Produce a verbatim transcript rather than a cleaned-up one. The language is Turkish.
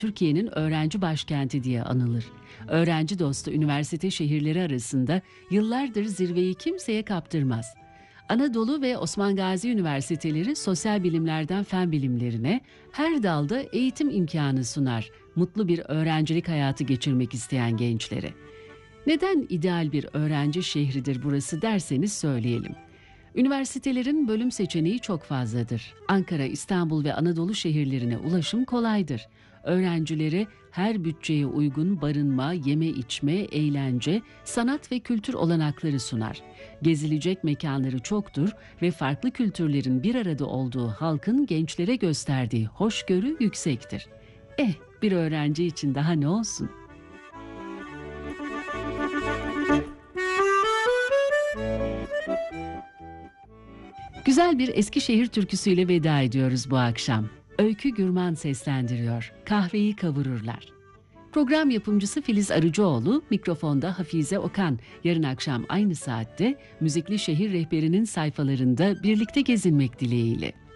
Türkiye'nin öğrenci başkenti diye anılır. Öğrenci dostu üniversite şehirleri arasında yıllardır zirveyi kimseye kaptırmaz. Anadolu ve Osman Gazi Üniversiteleri sosyal bilimlerden fen bilimlerine her dalda eğitim imkanı sunar, mutlu bir öğrencilik hayatı geçirmek isteyen gençlere. Neden ideal bir öğrenci şehridir burası derseniz söyleyelim. Üniversitelerin bölüm seçeneği çok fazladır. Ankara, İstanbul ve Anadolu şehirlerine ulaşım kolaydır. Öğrencilere her bütçeye uygun barınma, yeme içme, eğlence, sanat ve kültür olanakları sunar. Gezilecek mekanları çoktur ve farklı kültürlerin bir arada olduğu halkın gençlere gösterdiği hoşgörü yüksektir. Eh, bir öğrenci için daha ne olsun? Güzel bir Eskişehir türküsüyle veda ediyoruz bu akşam. Öykü Gürman seslendiriyor. Kahveyi kavururlar. Program yapımcısı Filiz Arıcıoğlu, mikrofonda Hafize Okan. Yarın akşam aynı saatte Müzikli Şehir Rehberi'nin sayfalarında birlikte gezinmek dileğiyle.